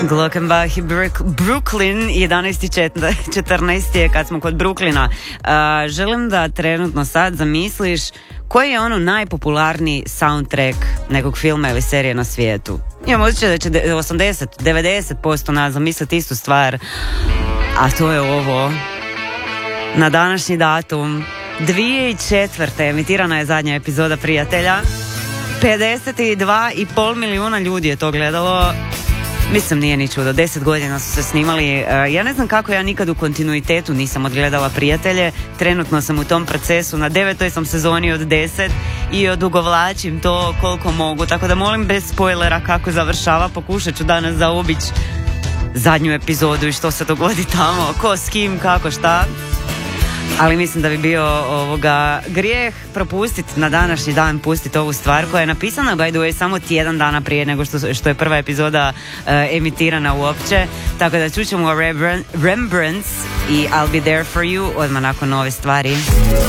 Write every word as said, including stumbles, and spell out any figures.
Glockenbach i Brooklyn, jedanaest i četrnaest je kad smo kod Brooklyna. Uh, želim da trenutno sad zamisliš koji je ono najpopularniji soundtrack nekog filma ili serije na svijetu. Imam osjećaj da će osamdeset do devedeset posto nas zamisliti istu stvar, a to je ovo. Na današnji datum dvije tisuće četvrte emitirana je zadnja epizoda Prijatelja. pedeset dva i pol milijuna ljudi je to gledalo. Mislim, nije ni čudo, deset godina su se snimali. Ja ne znam kako ja nikad u kontinuitetu nisam odgledala Prijatelje. Trenutno sam u tom procesu, na devetoj sam sezoni od deset i odugovlačim to koliko mogu. Tako da molim bez spoilera kako završava. Pokušat ću danas zaobići zadnju epizodu i što se dogodi tamo, ko s kim, kako, šta. Ali mislim da bi bio ovoga grijeh propustiti na današnji dan, pustiti ovu stvar koja je napisana by the way samo tjedan dana prije nego što, što je prva epizoda uh, emitirana uopće. Tako da čućemo Rembrandts i I'll be there for you odmah nakon ove stvari.